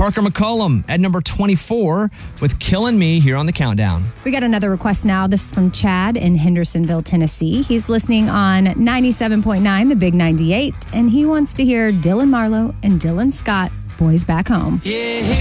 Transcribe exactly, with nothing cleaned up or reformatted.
Parker McCollum at number twenty-four with Killing Me here on the countdown. We got another request now. This is from Chad in Hendersonville, Tennessee. He's listening on ninety-seven point nine, the Big ninety-eight, and he wants to hear Dylan Marlowe and Dylan Scott, Boys Back Home. Yeah.